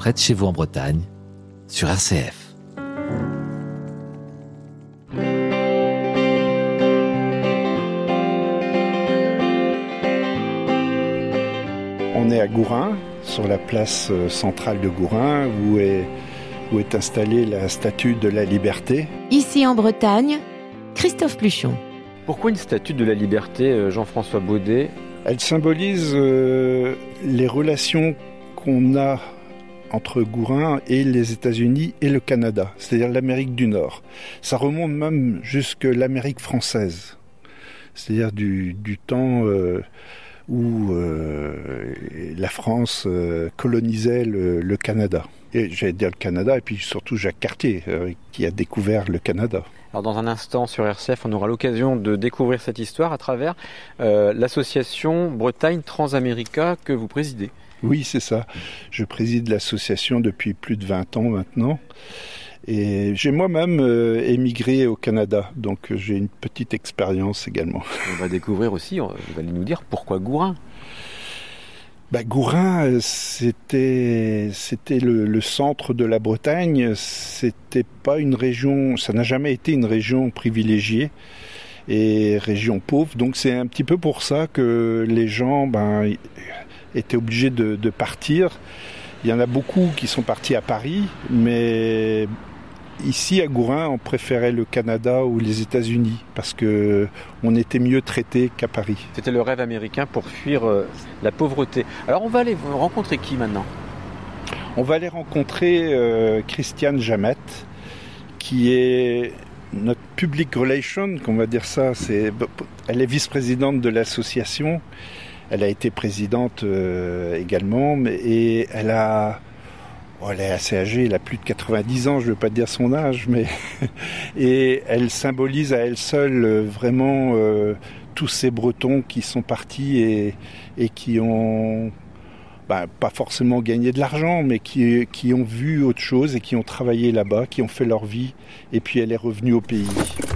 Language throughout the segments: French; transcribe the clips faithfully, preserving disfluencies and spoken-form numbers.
près de chez vous en Bretagne, sur R C F. On est à Gourin, sur la place centrale de Gourin, où est, où est installée la statue de la Liberté. Ici en Bretagne, Christophe Pluchon. Pourquoi une statue de la Liberté, Jean-François Baudet ? Elle symbolise euh, les relations qu'on a entre Gourin et les États-Unis et le Canada, c'est-à-dire l'Amérique du Nord. Ça remonte même jusque l'Amérique française, c'est-à-dire du, du temps euh, où euh, la France euh, colonisait le, le Canada. Et j'allais dire le Canada, et puis surtout Jacques Cartier, euh, qui a découvert le Canada. Alors dans un instant sur R C F, on aura l'occasion de découvrir cette histoire à travers euh, l'association Bretagne Transamérica que vous présidez. Oui, c'est ça. Je préside l'association depuis plus de vingt ans maintenant. Et j'ai moi-même euh, émigré au Canada, donc euh, j'ai une petite expérience également. On va découvrir aussi, vous allez nous dire pourquoi Gourin. Bah, Gourin, c'était, c'était le, le centre de la Bretagne. C'était pas une région, ça n'a jamais été une région privilégiée et région pauvre. Donc c'est un petit peu pour ça que les gens ben, étaient obligés de, de partir. Il y en a beaucoup qui sont partis à Paris, mais ici à Gourin, on préférait le Canada ou les États-Unis parce que on était mieux traités qu'à Paris. C'était le rêve américain pour fuir euh, la pauvreté. Alors on va aller rencontrer qui maintenant ? On va aller rencontrer euh, Christiane Jamette, qui est notre public relation, qu'on va dire ça. C'est, elle est vice-présidente de l'association. Elle a été présidente euh, également, mais, et elle a Oh, elle est assez âgée, elle a plus de quatre-vingt-dix ans, je ne veux pas dire son âge, mais et elle symbolise à elle seule euh, vraiment euh, tous ces Bretons qui sont partis et, et qui ont bah, pas forcément gagné de l'argent, mais qui, qui ont vu autre chose et qui ont travaillé là-bas, qui ont fait leur vie, et puis elle est revenue au pays.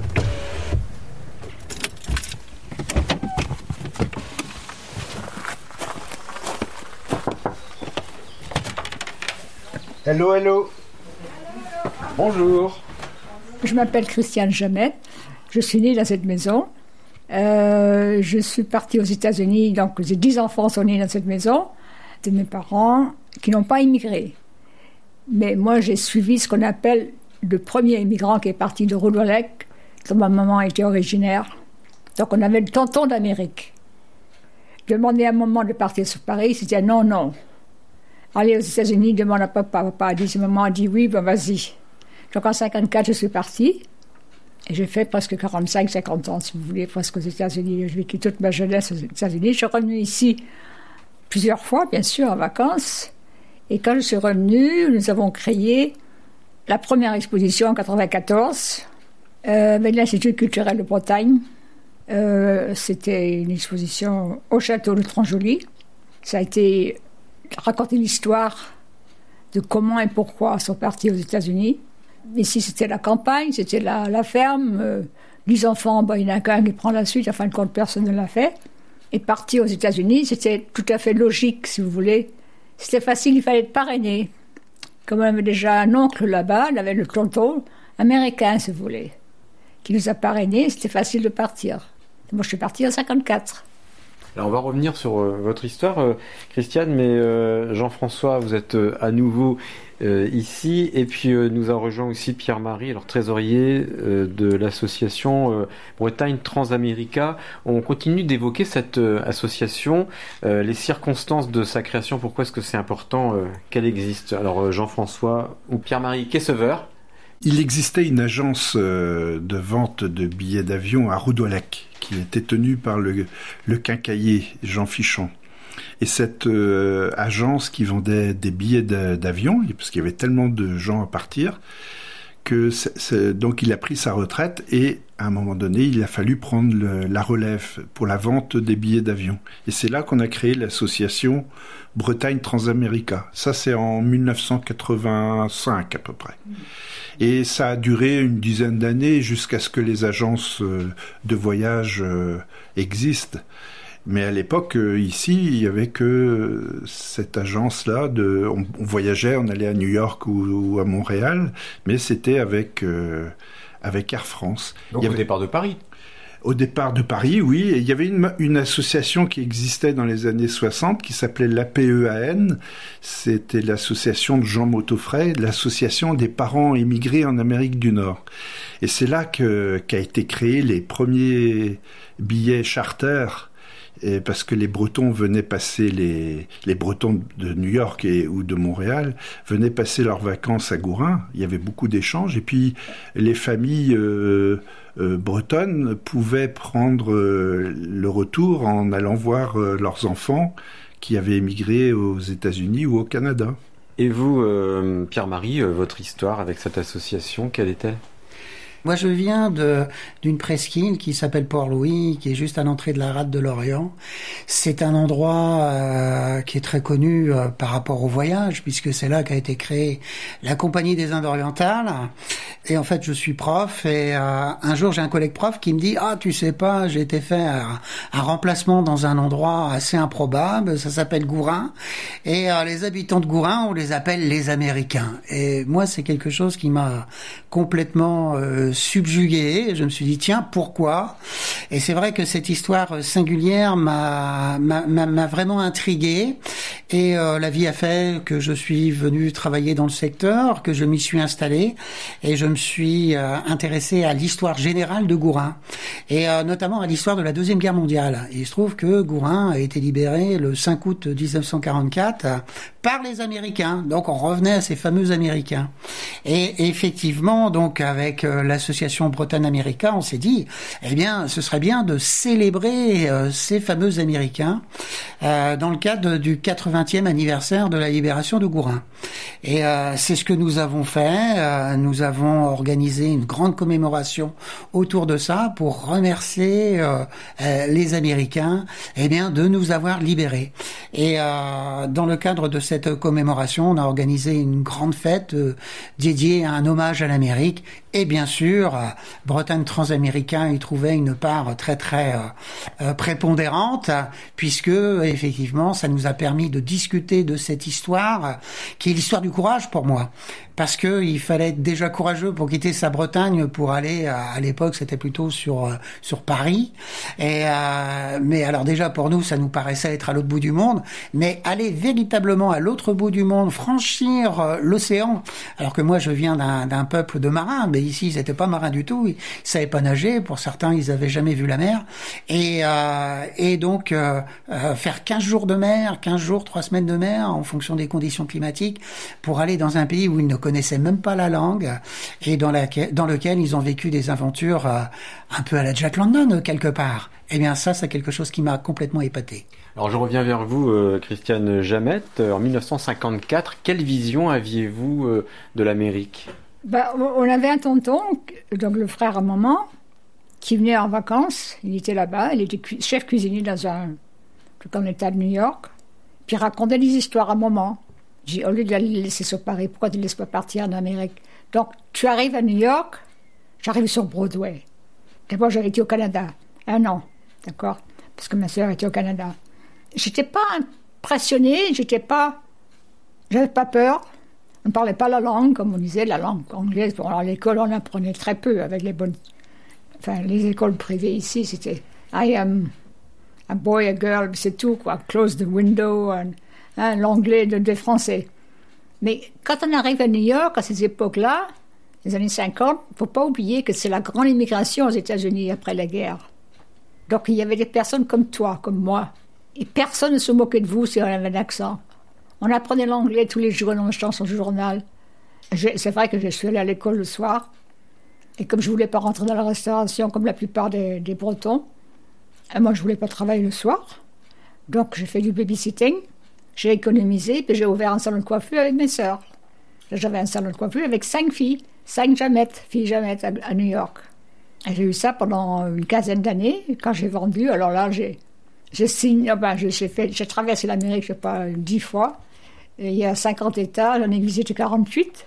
Hello, hello. Bonjour. Je m'appelle Christiane Jamette. Je suis née dans cette maison. Euh, je suis partie aux États-Unis, donc j'ai dix enfants sont nés dans cette maison, de mes parents qui n'ont pas immigré. Mais moi, j'ai suivi ce qu'on appelle le premier immigrant qui est parti de Roudoilec, dont ma maman était originaire. Donc on avait le tonton d'Amérique. Je demandais à maman de partir sur Paris, c'était non, non. Aller aux États-Unis, demande à papa. Papa a dit, maman a dit oui, ben vas-y. Donc en cinquante-quatre, je suis partie. Et j'ai fait presque quarante-cinq cinquante ans, si vous voulez, presque aux États-Unis. J'ai vécu toute ma jeunesse aux États-Unis. Je suis revenue ici plusieurs fois, bien sûr, en vacances. Et quand je suis revenue, nous avons créé la première exposition en quatre-vingt-quatorze euh, avec l'Institut culturel de Bretagne. Euh, c'était une exposition au château de Tronjoli. Ça a été raconter l'histoire de comment et pourquoi sont partis aux États-Unis. Ici, c'était la campagne, c'était la, la ferme. Euh, dix enfants, ben, il y en a qu'un qui prend la suite. En fin de compte, personne ne l'a fait. Et partir aux États-Unis, c'était tout à fait logique, si vous voulez. C'était facile, il fallait être parrainé. Comme on avait déjà un oncle là-bas, on avait le tonton américain, si vous voulez, qui nous a parrainés, c'était facile de partir. Moi, je suis partie en cinquante-quatre. Alors on va revenir sur euh, votre histoire, euh, Christiane, mais euh, Jean-François, vous êtes euh, à nouveau euh, ici, et puis euh, nous a rejoint aussi Pierre-Marie, alors trésorier euh, de l'association euh, Bretagne Transamérica. On continue d'évoquer cette euh, association, euh, les circonstances de sa création, pourquoi est-ce que c'est important euh, qu'elle existe. Alors euh, Jean-François ou Pierre-Marie Kesseveur. Il existait une agence euh, de vente de billets d'avion à Roudoilec qui était tenue par le, le quincaillier Jean Fichon. Et cette euh, agence qui vendait des billets de, d'avion, parce qu'il y avait tellement de gens à partir, que c'est, c'est, donc il a pris sa retraite et à un moment donné, il a fallu prendre le, la relève pour la vente des billets d'avion. Et c'est là qu'on a créé l'association Bretagne Transamérica. Ça, c'est en dix-neuf cent quatre-vingt-cinq à peu près. Et ça a duré une dizaine d'années jusqu'à ce que les agences de voyage existent. Mais à l'époque, euh, ici, il n'y avait que cette agence-là. De, on, on voyageait, on allait à New York ou, ou à Montréal, mais c'était avec, euh, avec Air France. Donc il y avait, au départ de Paris. Au départ de Paris, oui. Et il y avait une, une association qui existait dans les années soixante qui s'appelait l'A P E A N. C'était l'association de Jean Mautefray, l'association des parents émigrés en Amérique du Nord. Et c'est là que, qu'a été créé les premiers billets charter. Et parce que les Bretons venaient passer les les Bretons de New York et ou de Montréal venaient passer leurs vacances à Gourin. Il y avait beaucoup d'échanges et puis les familles euh, euh, bretonnes pouvaient prendre euh, le retour en allant voir euh, leurs enfants qui avaient émigré aux États-Unis ou au Canada. Et vous, euh, Pierre-Marie, euh, votre histoire avec cette association, quelle est-elle ? Moi, je viens de, d'une presqu'île qui s'appelle Port-Louis, qui est juste à l'entrée de la rade de l'Orient. C'est un endroit euh, qui est très connu euh, par rapport au voyage, puisque c'est là qu'a été créée la Compagnie des Indes orientales. Et en fait, je suis prof, et euh, un jour, j'ai un collègue prof qui me dit « Ah, tu sais pas, j'ai été fait un, un remplacement dans un endroit assez improbable, ça s'appelle Gourin. Et euh, les habitants de Gourin, on les appelle les Américains. » Et moi, c'est quelque chose qui m'a complètement euh, subjugué. Je me suis dit tiens, pourquoi ? Et c'est vrai que cette histoire singulière m'a m'a, m'a vraiment intrigué. Et euh, la vie a fait que je suis venu travailler dans le secteur, que je m'y suis installé, et je me suis euh, intéressé à l'histoire générale de Gourin, et euh, notamment à l'histoire de la Deuxième Guerre mondiale. Et il se trouve que Gourin a été libéré le cinq août dix-neuf cent quarante-quatre par les Américains. Donc on revenait à ces fameux Américains. Et effectivement, donc avec euh, l'association Bretagne-América, on s'est dit, eh bien, ce serait bien de célébrer euh, ces fameux Américains euh, dans le cadre du quatre-vingtième anniversaire de la libération de Gourin. Et euh, c'est ce que nous avons fait. Euh, nous avons organisé une grande commémoration autour de ça pour remercier euh, euh, les Américains, eh bien, de nous avoir libérés. Et euh, dans le cadre de cette commémoration, on a organisé une grande fête euh, dédiée à un hommage à l'Amérique. Et bien sûr, euh, Bretagne Transaméricain y trouvait une part très très euh, euh, prépondérante, puisque effectivement, ça nous a permis de discuter de cette histoire, euh, qui est l'histoire du courage pour moi. Parce que il fallait être déjà courageux pour quitter sa Bretagne pour aller à, à l'époque c'était plutôt sur euh, sur Paris. Et euh, mais alors déjà pour nous ça nous paraissait être à l'autre bout du monde, mais aller véritablement à l'autre bout du monde, franchir euh, l'océan. Alors que moi je viens d'un, d'un peuple de marins, mais ici ils n'étaient pas marins du tout, ils savaient pas nager. Pour certains ils avaient jamais vu la mer. Et euh, et donc euh, euh, faire quinze jours de mer, quinze jours, trois semaines de mer en fonction des conditions climatiques pour aller dans un pays où ils ne connaissaient même pas la langue et dans, la, dans lequel ils ont vécu des aventures euh, un peu à la Jack London quelque part. Eh bien ça, c'est quelque chose qui m'a complètement épaté. Alors je reviens vers vous, euh, Christiane Jamette. En dix-neuf cent cinquante-quatre, quelle vision aviez-vous euh, de l'Amérique ? Ben, on avait un tonton, donc le frère à maman, qui venait en vacances. Il était là-bas, il était cu- chef cuisinier dans un grand état de New York. Puis il racontait des histoires à maman. J'ai dit, au lieu de la laisser sur Paris, pourquoi tu ne laisses pas partir en Amérique ? Donc, tu arrives à New York, j'arrive sur Broadway. D'abord, j'avais été au Canada, un an, d'accord ? Parce que ma sœur était au Canada. J'étais pas impressionnée, j'étais pas... J'avais pas peur. On ne parlait pas la langue, comme on disait, la langue anglaise. Bon, alors, à l'école, on apprenait très peu avec les bonnes... Enfin, les écoles privées ici, c'était... I am a boy, a girl, c'est tout, quoi. Close the window, and... Hein, l'anglais de, des Français. Mais quand on arrive à New York, à ces époques-là, les années cinquante, il ne faut pas oublier que c'est la grande immigration aux États-Unis après la guerre. Donc il y avait des personnes comme toi, comme moi. Et personne ne se moquait de vous si on avait un accent. On apprenait l'anglais tous les jours en achetant son journal. Je, c'est vrai que je suis allée à l'école le soir. Et comme je ne voulais pas rentrer dans la restauration comme la plupart des, des Bretons, moi je ne voulais pas travailler le soir. Donc j'ai fait du babysitting. J'ai économisé, puis j'ai ouvert un salon de coiffure avec mes sœurs. J'avais un salon de coiffure avec cinq filles, cinq Jamettes, filles Jamettes à, à New York. Et j'ai eu ça pendant une quinzaine d'années. Quand j'ai vendu, alors là, j'ai, j'ai signé, ben, j'ai, j'ai, fait, j'ai traversé l'Amérique, je ne sais pas, dix fois. Et il y a cinquante États, j'en ai visité quarante-huit.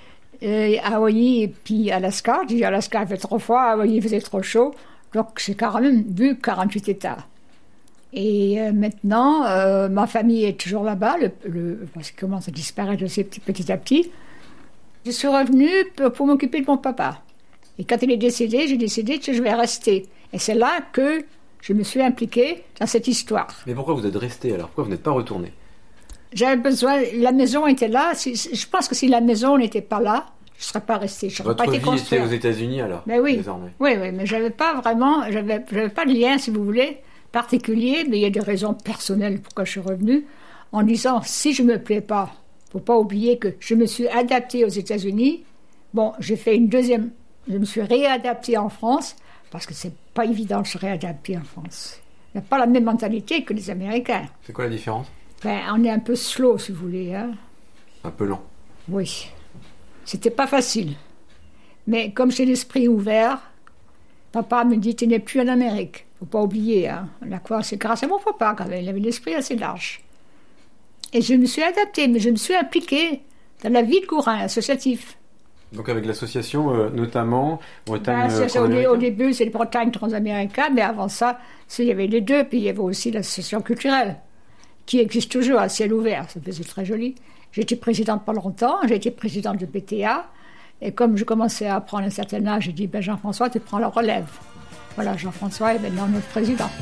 Et Hawaï et puis Alaska. J'ai dit Alaska, il fait trop froid, Hawaï, il faisait trop chaud. Donc j'ai quand même vu quarante-huit États. Et euh, maintenant, euh, ma famille est toujours là-bas, le, le, parce qu'il commence à disparaître aussi petit, petit à petit. Je suis revenue pour, pour m'occuper de mon papa. Et quand il est décédé, j'ai décidé que je vais rester. Et c'est là que je me suis impliquée dans cette histoire. Mais pourquoi vous êtes resté alors? Pourquoi vous n'êtes pas retourné? J'avais besoin, la maison était là. Si, je pense que si la maison n'était pas là, je ne serais pas restée. Je Votre pas vie été construire. était aux États-Unis alors, mais oui, désormais. Oui, oui, mais j'avais pas vraiment, j'avais, j'avais pas de lien, si vous voulez, particulier. Mais il y a des raisons personnelles pourquoi je suis revenue, en disant si je me plais pas, faut pas oublier que je me suis adaptée aux États-Unis. Bon, j'ai fait une deuxième, je me suis réadaptée en France parce que c'est pas évident de se réadapter en France. Il n'y a pas la même mentalité que les Américains. C'est quoi la différence? Ben, on est un peu slow, si vous voulez. Hein. Un peu lent. Oui. C'était pas facile. Mais comme j'ai l'esprit ouvert, papa me dit, tu n'es plus en Amérique. Faut pas oublier. Hein. La quoi, c'est grâce à mon papa, quand même. Il avait l'esprit assez large. Et je me suis adaptée, mais je me suis impliquée dans la vie de Gourin, associatif. Donc avec l'association, euh, notamment, Bretagne ben, c'est, au, Transaméricaine. Au début, c'est le Bretagne Transaméricaine, mais avant ça, il y avait les deux. Puis il y avait aussi l'association culturelle, qui existe toujours à ciel ouvert. Ça faisait très joli. J'étais présidente pas longtemps, j'ai été présidente de P T A. Et comme je commençais à prendre un certain âge, j'ai dit, ben Jean-François, tu prends la relève. Voilà, Jean-François est maintenant notre président.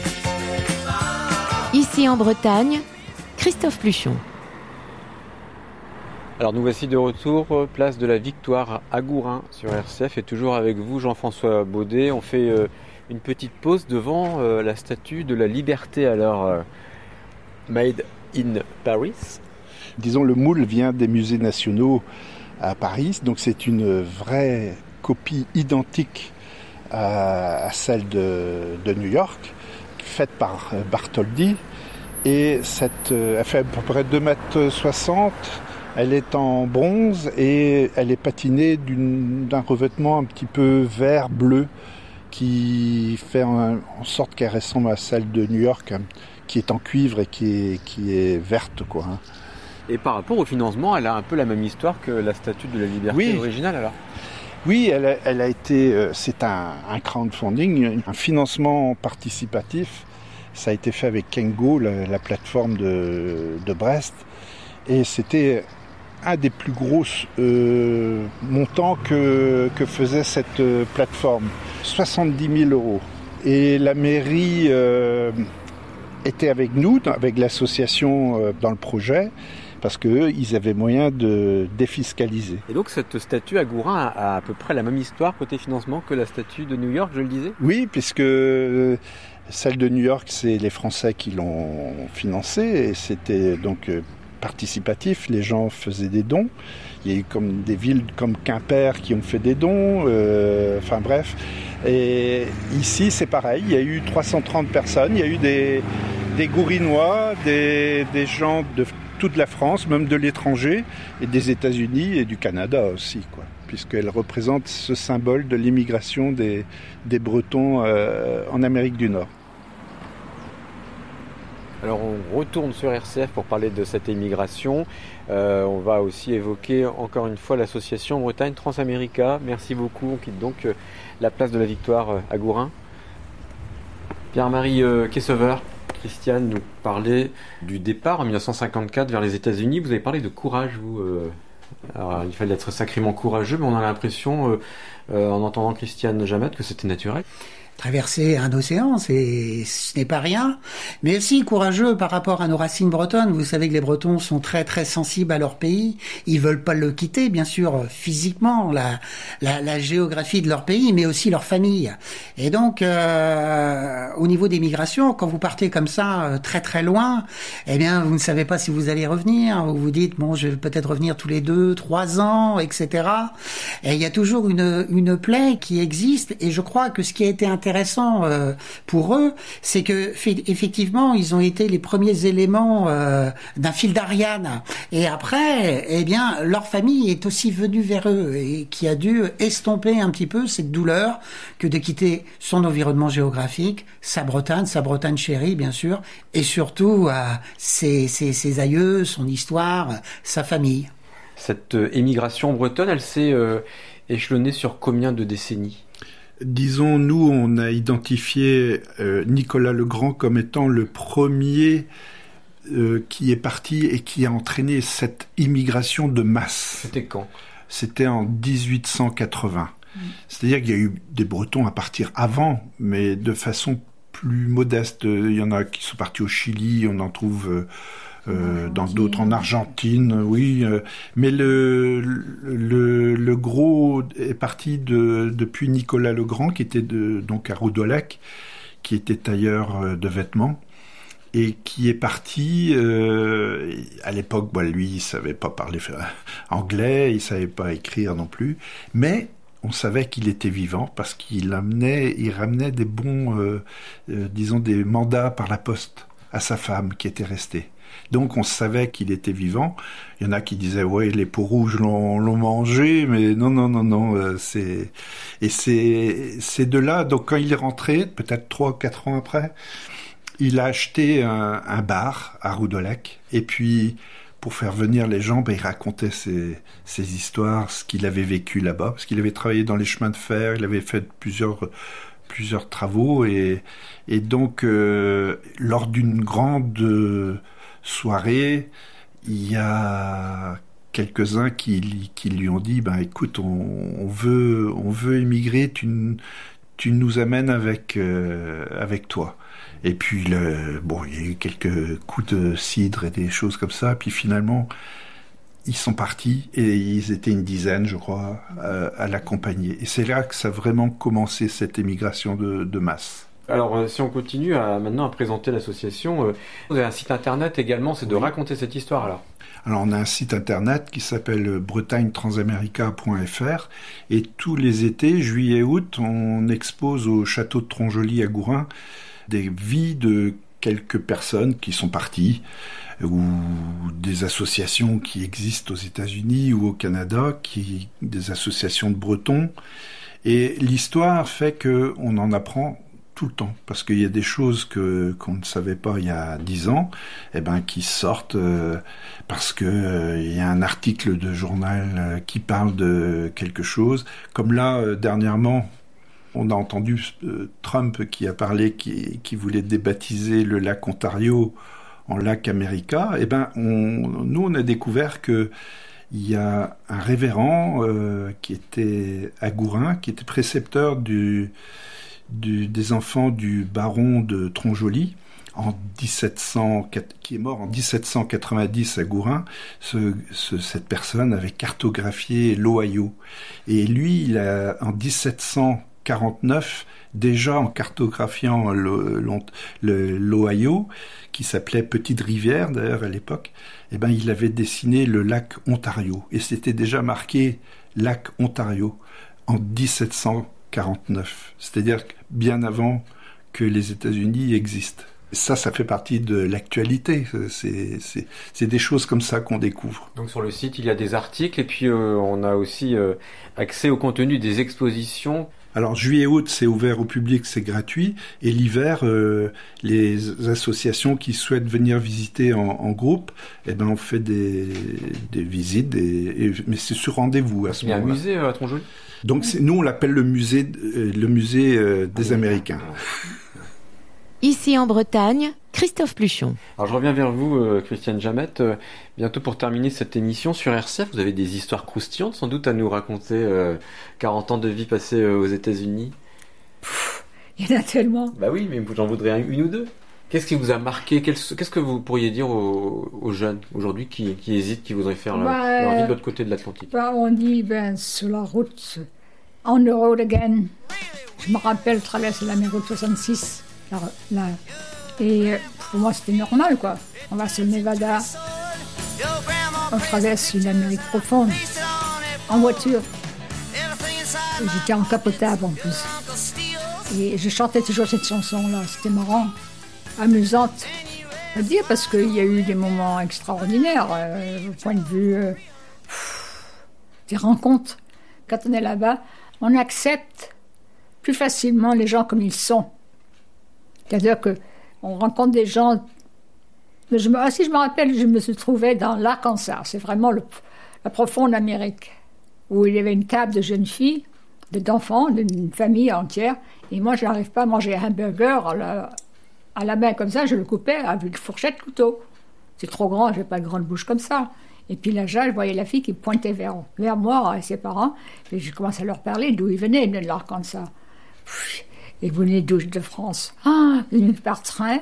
Ici en Bretagne, Christophe Pluchon. Alors nous voici de retour, place de la Victoire à Gourin sur R C F et toujours avec vous Jean-François Baudet. On fait euh, une petite pause devant euh, la statue de la Liberté, alors euh, Made in Paris. Disons, le moule vient des musées nationaux à Paris, donc c'est une vraie copie identique à, à celle de, de New York, faite par Bartholdi. Et cette, elle fait à peu près deux mètres soixante, elle est en bronze et elle est patinée d'une, d'un revêtement un petit peu vert-bleu qui fait en, en sorte qu'elle ressemble à celle de New York, qui est en cuivre et qui est, qui est verte, quoi. Et par rapport au financement, elle a un peu la même histoire que la Statue de la Liberté oui. originale alors? Oui, elle a, elle a été, c'est un, un crowdfunding, un financement participatif. Ça a été fait avec Kengo, la, la plateforme de, de Brest. Et c'était un des plus gros euh, montants que, que faisait cette euh, plateforme. soixante-dix mille euros. Et la mairie euh, était avec nous, avec l'association euh, dans le projet, parce qu'eux, ils avaient moyen de défiscaliser. Et donc cette statue à Gourin a, a à peu près la même histoire côté financement que la statue de New York, je le disais? Oui, puisque celle de New York, c'est les Français qui l'ont financée, et c'était donc participatif, les gens faisaient des dons. Il y a eu comme des villes comme Quimper qui ont fait des dons, euh, enfin bref. Et ici, c'est pareil, il y a eu trois cent trente personnes, il y a eu des, des Gourinois, des, des gens de toute la France, même de l'étranger, et des États-Unis et du Canada aussi, quoi, puisqu'elle représente ce symbole de l'immigration des, des Bretons euh, en Amérique du Nord. Alors on retourne sur R C F pour parler de cette émigration. Euh, on va aussi évoquer encore une fois l'association Bretagne Transamérica. Merci beaucoup. On quitte donc euh, la place de la Victoire euh, à Gourin. Pierre-Marie euh, Kessever, Christiane nous parlait du départ en dix-neuf cent cinquante-quatre vers les États-Unis. Vous avez parlé de courage, vous. Euh, alors, il fallait être sacrément courageux, mais on a l'impression, euh, euh, en entendant Christiane Jamette, que c'était naturel. Traverser un océan, c'est, ce n'est pas rien, mais aussi courageux par rapport à nos racines bretonnes. Vous savez que les Bretons sont très très sensibles à leur pays. Ils veulent pas le quitter, bien sûr, physiquement, la, la, la géographie de leur pays, mais aussi leur famille. Et donc, euh, au niveau des migrations, quand vous partez comme ça, très très loin, eh bien, vous ne savez pas si vous allez revenir. Vous vous dites, bon, je vais peut-être revenir tous les deux, trois ans, et cetera. Et il y a toujours une, une plaie qui existe, et je crois que ce qui a été intéressant intéressant euh, pour eux, c'est que fait, effectivement, ils ont été les premiers éléments euh, d'un fil d'Ariane. Et après, eh bien, leur famille est aussi venue vers eux et qui a dû estomper un petit peu cette douleur que de quitter son environnement géographique, sa Bretagne, sa Bretagne chérie, bien sûr, et surtout euh, ses, ses, ses aïeux, son histoire, sa famille. Cette euh, émigration bretonne, elle s'est euh, échelonnée sur combien de décennies ? disons, nous, on a identifié euh, Nicolas Legrand comme étant le premier euh, qui est parti et qui a entraîné cette immigration de masse. C'était quand ? C'était en dix-huit cent quatre-vingts. Mmh. C'est-à-dire qu'il y a eu des Bretons à partir avant, mais de façon plus modeste. Il y en a qui sont partis au Chili, on en trouve... Euh, Euh, dans d'autres en Argentine, oui, euh, mais le, le le gros est parti de depuis Nicolas Legrand qui était de, donc à Roudollac, qui était tailleur de vêtements et qui est parti euh, à l'époque. Bah, lui, il savait pas parler anglais, il savait pas écrire non plus, mais on savait qu'il était vivant parce qu'il amenait, il ramenait des bons, euh, euh, disons des mandats par la poste à sa femme qui était restée. Donc on savait qu'il était vivant. Il y en a qui disaient ouais les peaux rouges l'ont, l'ont mangé, mais non non non non euh, c'est et c'est c'est de là. Donc quand il est rentré, peut-être trois ou quatre ans après, il a acheté un, un bar à Roudollac et puis pour faire venir les gens, ben, il racontait ses, ses histoires, ce qu'il avait vécu là-bas, parce qu'il avait travaillé dans les chemins de fer, il avait fait plusieurs plusieurs travaux et et donc euh, lors d'une grande euh, soirée, il y a quelques-uns qui, qui lui ont dit ben écoute, on, on veut on veut émigrer, tu, tu nous amènes avec euh, avec toi. Et puis le, bon, il y a eu quelques coups de cidre et des choses comme ça, puis finalement ils sont partis et ils étaient une dizaine, je crois, à, à l'accompagner. Et c'est là que ça a vraiment commencé cette émigration de, de masse. Alors, euh, si on continue à, maintenant à présenter l'association, euh, vous avez un site internet également, c'est de oui. raconter cette histoire alors. Alors, on a un site internet qui s'appelle bretagne transamerica point f r et tous les étés, juillet et août, on expose au château de Tronjoli à Gourin des vies de quelques personnes qui sont parties ou des associations qui existent aux États-Unis ou au Canada, qui, des associations de Bretons. Et l'histoire fait qu'on en apprend tout le temps, parce qu'il y a des choses que qu'on ne savait pas il y a dix ans, eh ben qui sortent euh, parce que euh, il y a un article de journal euh, qui parle de quelque chose. Comme là euh, dernièrement, on a entendu euh, Trump qui a parlé, qui qui voulait débaptiser le lac Ontario en lac America. Eh ben on, nous on a découvert que il y a un révérend euh, qui était à Gourin, qui était précepteur du Du, des enfants du baron de Tronjoli, en dix-sept cents, qui est mort en dix-sept cent quatre-vingt-dix à Gourin. Ce, ce, cette personne avait cartographié l'Ohio. Et lui, il a, en dix-sept cent quarante-neuf, déjà en cartographiant le, le, l'Ohio, qui s'appelait Petite Rivière d'ailleurs à l'époque, eh ben, il avait dessiné le lac Ontario. Et c'était déjà marqué lac Ontario en dix-sept cent quarante-neuf, c'est-à-dire bien avant que les États-Unis existent. Ça, ça fait partie de l'actualité. C'est, c'est, c'est des choses comme ça qu'on découvre. Donc sur le site, il y a des articles et puis euh, on a aussi euh, accès au contenu des expositions. Alors juillet-août, c'est ouvert au public, c'est gratuit. Et l'hiver, euh, les associations qui souhaitent venir visiter en, en groupe, eh ben on fait des, des visites, des, et, mais c'est sur rendez-vous à ce moment-là. Il y a un musée à Tronjoli. Donc c'est, nous on l'appelle le musée, euh, le musée euh, des Américains. Ici en Bretagne, Christophe Pluchon. Alors je reviens vers vous, euh, Christiane Jamette. Euh, bientôt pour terminer cette émission sur R C F, vous avez des histoires croustillantes sans doute à nous raconter. Euh, quarante ans de vie passée euh, aux États-Unis. Il y en a tellement. Bah oui, mais j'en voudrais une ou deux. Qu'est-ce qui vous a marqué? Qu'est-ce que vous pourriez dire aux, aux jeunes aujourd'hui qui, qui hésitent, qui voudraient faire bah, leur, leur vie de l'autre côté de l'Atlantique? Bah, on dit ben, sur la route, on the road again. Je me rappelle traverser la route soixante-six. Là, là. Et pour moi, c'était normal, quoi. On va sur le Nevada, on traverse une Amérique profonde, en voiture. Et j'étais encapotable en plus. Et je chantais toujours cette chanson-là, c'était marrant, amusante à dire, parce qu'il y a eu des moments extraordinaires, euh, au point de vue euh, pff, des rencontres. Quand on est là-bas, on accepte plus facilement les gens comme ils sont. C'est-à-dire qu'on rencontre des gens... Je me, ah, si je me rappelle, je me suis trouvée dans l'Arkansas. C'est vraiment le, la profonde Amérique, où il y avait une table de jeunes filles, d'enfants, d'une famille entière. Et moi, je n'arrive pas à manger un hamburger à la, à la main comme ça, je le coupais avec une fourchette couteau. C'est trop grand, je n'ai pas de grande bouche comme ça. Et puis là, je voyais la fille qui pointait vers, vers moi et ses parents. Et je commençais à leur parler d'où ils venaient. Ils venaient de l'Arkansas. Et vous venez d'où? De France. Ah, vous venez par train. Vous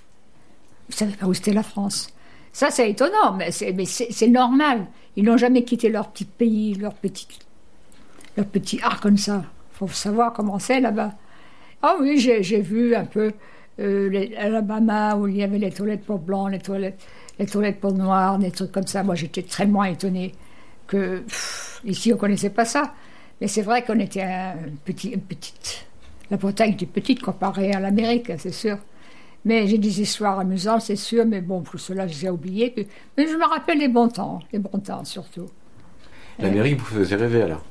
ne savez pas où c'était la France. Ça, c'est étonnant, mais c'est, mais c'est, c'est normal. Ils n'ont jamais quitté leur petit pays, leur petit, leur petit Arkansas. Il faut savoir comment c'est là-bas. Ah oui, j'ai, j'ai vu un peu euh, les, l'Alabama, où il y avait les toilettes pour blancs, les toilettes, les toilettes pour noirs, des trucs comme ça. Moi, j'étais très moins étonnée que pff, ici, on ne connaissait pas ça. Mais c'est vrai qu'on était un petit, une petite... La Bretagne était petite comparée à l'Amérique, c'est sûr. Mais j'ai des histoires amusantes, c'est sûr, mais bon, pour cela, je les ai oubliées. Mais je me rappelle les bons temps, les bons temps surtout. L'Amérique vous faisait rêver alors?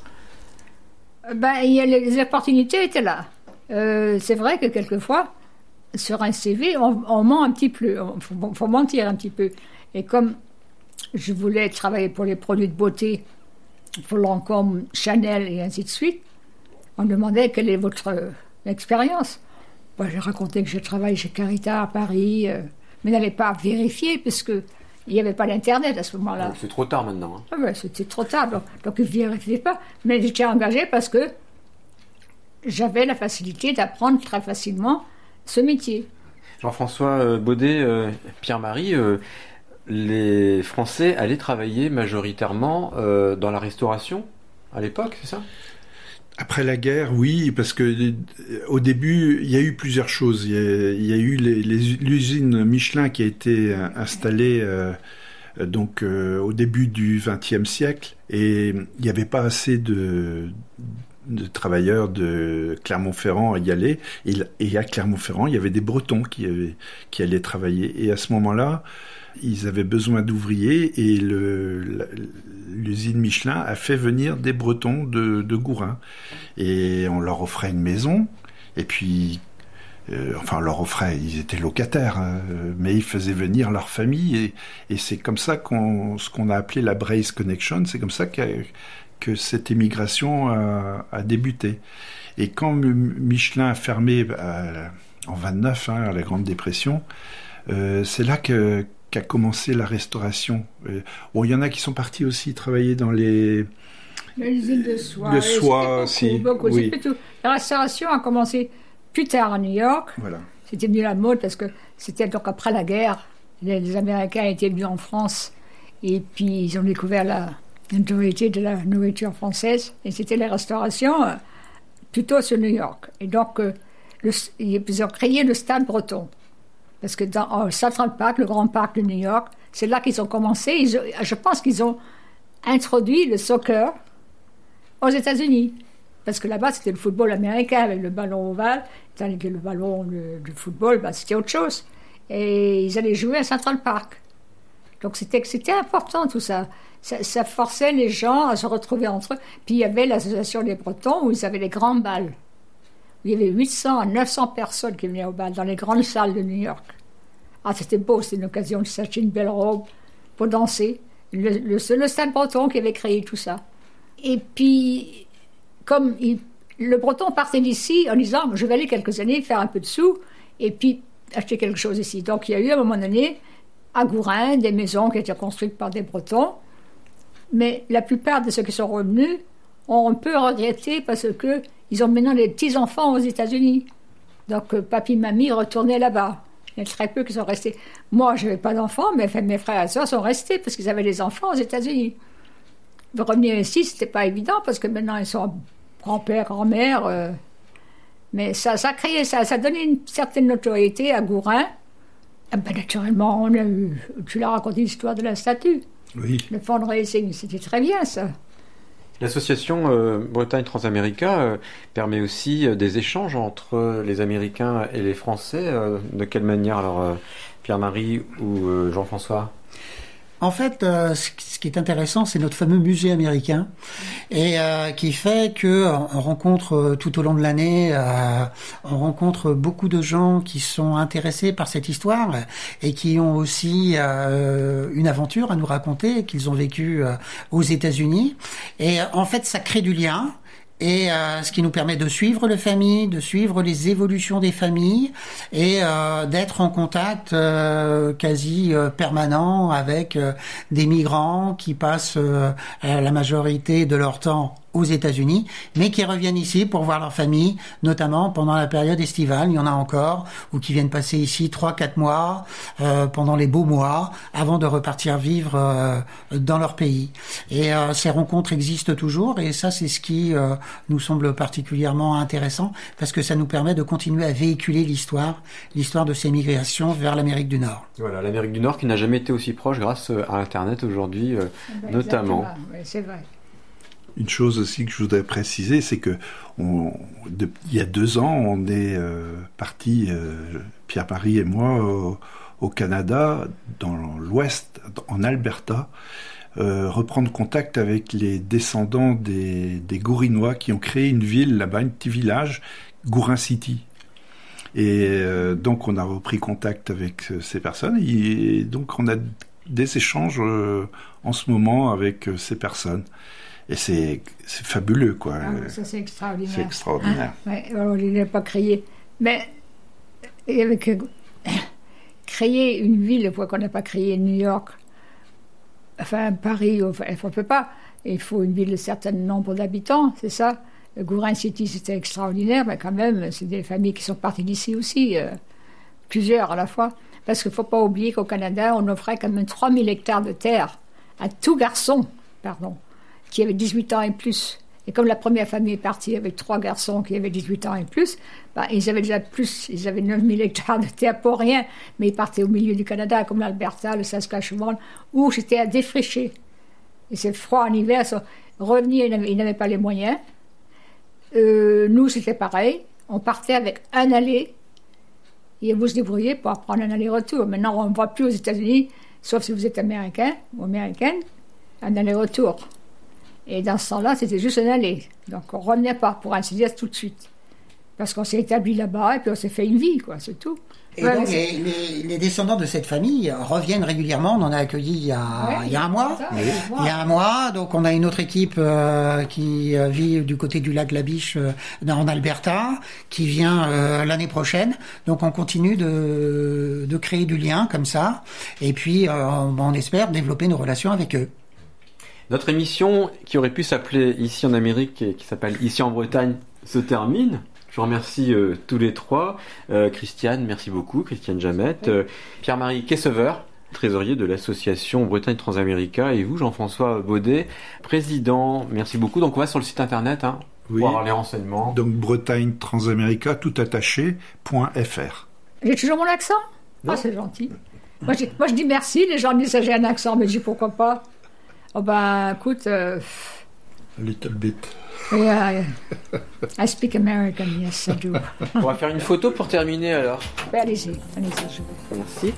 Ben, il y a les, les opportunités étaient là. Euh, c'est vrai que quelquefois, sur un C V, on, on ment un petit peu, il faut, faut mentir un petit peu. Et comme je voulais travailler pour les produits de beauté, pour Lancôme, Chanel et ainsi de suite, on me demandait quelle est votre euh, expérience. Moi, j'ai raconté que je travaille chez Carita à Paris, euh, mais n'allais pas vérifier parce que il n'y avait pas d'internet à ce moment-là. Donc, c'est trop tard maintenant. Hein. Ah ouais, c'était trop tard, donc, donc ils ne vérifiaient pas. Mais j'étais engagée parce que j'avais la facilité d'apprendre très facilement ce métier. Jean-François Baudet, euh, Pierre-Marie, euh, les Français allaient travailler majoritairement euh, dans la restauration à l'époque, c'est ça? Après la guerre, oui, parce que euh, au début, il y a eu plusieurs choses. Il y a, il y a eu les, les, l'usine Michelin qui a été euh, installée euh, donc euh, au début du vingtième siècle, et il n'y avait pas assez de, de travailleurs de Clermont-Ferrand à y aller. Et, et à Clermont-Ferrand, il y avait des Bretons qui, avaient, qui allaient travailler. Et à ce moment-là, ils avaient besoin d'ouvriers, et le, la, l'usine Michelin a fait venir des Bretons de, de Gourin. Et on leur offrait une maison, et puis, euh, enfin, on leur offrait, ils étaient locataires, hein, mais ils faisaient venir leur famille, et, et c'est comme ça qu'on, ce qu'on a appelé la Braze Connection, c'est comme ça qu'a, que cette émigration a, a débuté. Et quand Michelin a fermé euh, en vingt-neuf, hein, à la Grande Dépression, euh, c'est là que qu'a commencé la restauration. Euh, bon, il y en a qui sont partis aussi travailler dans les... L'usine de soie. Le soie, si. Beaucoup, oui. Tout. La restauration a commencé plus tard à New York. Voilà. C'était venu la mode parce que c'était donc après la guerre. Les, les Américains étaient venus en France et puis ils ont découvert la notoriété de la nourriture française. Et c'était la restauration euh, plutôt sur New York. Et donc, euh, le, ils ont créé le Stade Breton. Parce que dans oh, Central Park, le grand parc de New York, c'est là qu'ils ont commencé. Ils ont, je pense qu'ils ont introduit le soccer aux États-Unis. Parce que là-bas, c'était le football américain avec le ballon ovale, tandis que le ballon de, de football, ben, c'était autre chose. Et ils allaient jouer à Central Park. Donc c'était, c'était important tout ça. ça. Ça forçait les gens à se retrouver entre eux. Puis il y avait l'association des Bretons où ils avaient les grands bals. Il y avait huit cents à neuf cents personnes qui venaient au bal dans les grandes salles de New York. Ah, c'était beau, c'était une occasion de s'acheter une belle robe pour danser. Le, le, c'est le Stade Breton qui avait créé tout ça. Et puis, comme il, le Breton partait d'ici en disant « je vais aller quelques années faire un peu de sous et puis acheter quelque chose ici ». Donc il y a eu à un moment donné, à Gourin, des maisons qui étaient construites par des Bretons. Mais la plupart de ceux qui sont revenus ont un peu regretté parce que ils ont maintenant des petits-enfants aux États-Unis. Donc, euh, papy, mamie retournaient là-bas. Il y a très peu qui sont restés. Moi, je n'avais pas d'enfants, mais enfin, mes frères et sœurs sont restés parce qu'ils avaient des enfants aux États-Unis. De revenir ici, ce n'était pas évident parce que maintenant, ils sont grand-père, grand-mère. Euh, mais ça, ça a créé, ça, ça a donné une certaine notoriété à Gourin. Ah ben, naturellement, on a eu... Tu l'as raconté l'histoire de la statue. Oui. Le fundraising, c'était très bien, ça. L'association euh, Bretagne Transamérica euh, permet aussi euh, des échanges entre les Américains et les Français. Euh, de quelle manière, alors, euh, Pierre-Marie ou euh, Jean-François? En fait, euh, ce qui est intéressant, c'est notre fameux musée américain, et euh, qui fait que on rencontre euh, tout au long de l'année, euh, on rencontre beaucoup de gens qui sont intéressés par cette histoire et qui ont aussi euh, une aventure à nous raconter qu'ils ont vécu euh, aux États-Unis. Et en fait, ça crée du lien. et euh, ce qui nous permet de suivre les familles, de suivre les évolutions des familles et euh, d'être en contact euh, quasi euh, permanent avec euh, des migrants qui passent euh, la majorité de leur temps aux États-Unis, mais qui reviennent ici pour voir leur famille, notamment pendant la période estivale. Il y en a encore, ou qui viennent passer ici trois, quatre mois, euh, pendant les beaux mois, avant de repartir vivre euh, dans leur pays. Et euh, ces rencontres existent toujours, et ça, c'est ce qui euh, nous semble particulièrement intéressant, parce que ça nous permet de continuer à véhiculer l'histoire, l'histoire de ces migrations vers l'Amérique du Nord. Voilà, l'Amérique du Nord qui n'a jamais été aussi proche grâce à Internet aujourd'hui, euh, ben, notamment. Oui, c'est vrai. Une chose aussi que je voudrais préciser, c'est que on, de, il y a deux ans, on est euh, parti, euh, Pierre-Marie et moi, au, au Canada, dans l'Ouest, en Alberta, euh, reprendre contact avec les descendants des, des Gourinois qui ont créé une ville là-bas, un petit village, Gourin City. Et euh, donc on a repris contact avec euh, ces personnes, et donc on a des échanges euh, en ce moment avec euh, ces personnes. Et c'est, c'est fabuleux, quoi. Ah, ça, c'est extraordinaire. C'est extraordinaire. Ah, ouais, alors, il n'a pas créé. Mais, avec, euh, créer une ville, pourquoi qu'on n'a pas créé New York, enfin, Paris, enfin, on ne peut pas. Il faut une ville de certain nombre d'habitants, c'est ça. Le Gourin City, c'était extraordinaire, mais quand même, c'est des familles qui sont parties d'ici aussi, euh, plusieurs à la fois. Parce qu'il ne faut pas oublier qu'au Canada, on offrait quand même trois mille hectares de terre à tout garçon, pardon, qui avait dix-huit ans et plus. Et comme la première famille est partie avec trois garçons qui avaient dix-huit ans et plus, bah, ils avaient déjà plus, ils avaient neuf mille hectares de terre pour rien, mais ils partaient au milieu du Canada, comme l'Alberta, le Saskatchewan, où c'était à défricher. Et c'est froid en hiver, ça, revenir, ils n'avaient, ils n'avaient pas les moyens. Euh, nous, c'était pareil. On partait avec un aller, et vous se débrouillez pour prendre un aller-retour. Maintenant, on ne voit plus aux États-Unis, sauf si vous êtes américain ou américaine, un aller-retour. Et dans ce temps-là, c'était juste un aller. Donc on ne revenait pas, pour ainsi dire, tout de suite. Parce qu'on s'est établi là-bas et puis on s'est fait une vie, quoi, c'est tout. Et ouais, donc les, les, les descendants de cette famille reviennent régulièrement. On en a accueilli il y a, ouais, il y a un mois. Ça, oui. Il y a un mois. Donc on a une autre équipe euh, qui euh, vit du côté du lac La Biche euh, en Alberta, qui vient euh, l'année prochaine. Donc on continue de, de créer du lien comme ça. Et puis euh, on, on espère développer nos relations avec eux. Notre émission, qui aurait pu s'appeler Ici en Amérique et qui s'appelle Ici en Bretagne, se termine. Je vous remercie euh, tous les trois. Euh, Christiane, merci beaucoup. Christiane Jamette. Euh, Pierre-Marie Kessever, trésorier de l'association Bretagne Transamérica. Et vous, Jean-François Baudet, président. Merci beaucoup. Donc, on va sur le site internet hein, oui. pour avoir les renseignements. Donc, Bretagne Transamérica, tout attaché, .fr. J'ai toujours mon accent non. Ah, c'est gentil. Moi je, moi, je dis merci. Les gens disent que j'ai un accent, mais je dis pourquoi pas. Oh, ben, écoute. Euh... A little bit. Yeah, I speak American, yes, I do. On va faire une photo pour terminer alors. Ben, allez-y, allez-y. Je... Merci.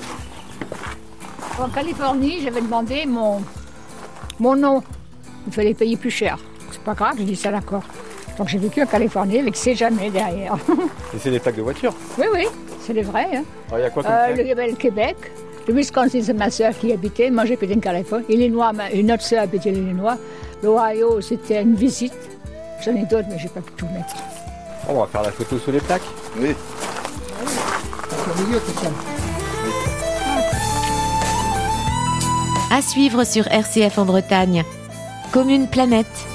En Californie, j'avais demandé mon, mon nom. Il fallait payer plus cher. C'est pas grave, j'ai dit ça d'accord. Donc j'ai vécu en Californie avec C'est jamais derrière. Et c'est des plaques de voiture? Oui, oui, c'est les vrais. Hein. Alors, il y a quoi comme euh, plaque? Il y avait le Québec. Le Wisconsin, c'est ma soeur qui y habitait. Moi, j'habitais en Californie. Illinois, une autre soeur habitait l'Illinois. L'Ohio, c'était une visite. J'en ai d'autres, mais je n'ai pas pu tout mettre. On va faire la photo sur les plaques. Oui. Au milieu, tout ça. À suivre sur R C F en Bretagne. Commune Planète.